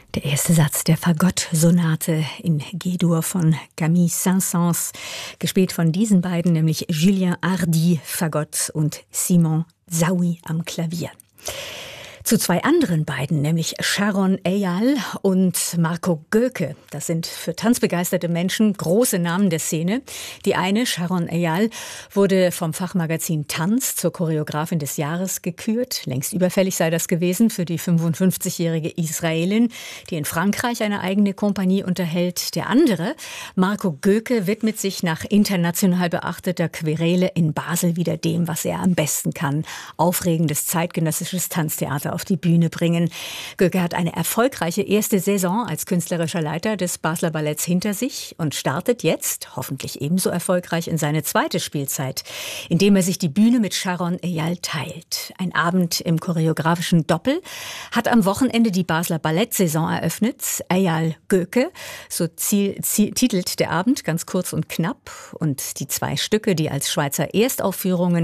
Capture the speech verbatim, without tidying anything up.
Der erste Satz der Fagott-Sonate in G-Dur von Camille Saint-Saëns, gespielt von diesen beiden, nämlich Julien Hardy, Fagott, und Simon Zaoui am Klavier. Zu zwei anderen beiden, nämlich Sharon Eyal und Marco Göke. Das sind für tanzbegeisterte Menschen große Namen der Szene. Die eine, Sharon Eyal, wurde vom Fachmagazin Tanz zur Choreografin des Jahres gekürt. Längst überfällig sei das gewesen für die fünfundfünfzigjährige Israelin, die in Frankreich eine eigene Kompanie unterhält. Der andere, Marco Göke, widmet sich nach international beachteter Querele in Basel wieder dem, was er am besten kann: aufregendes zeitgenössisches Tanztheater auf die Bühne bringen. Göke hat eine erfolgreiche erste Saison als künstlerischer Leiter des Basler Balletts hinter sich und startet jetzt, hoffentlich ebenso erfolgreich, in seine zweite Spielzeit, indem er sich die Bühne mit Sharon Eyal teilt. Ein Abend im choreografischen Doppel hat am Wochenende die Basler Ballettsaison eröffnet. Eyal Göke, so ziel, ziel, titelt der Abend, ganz kurz und knapp. Und die zwei Stücke, die als Schweizer Erstaufführungen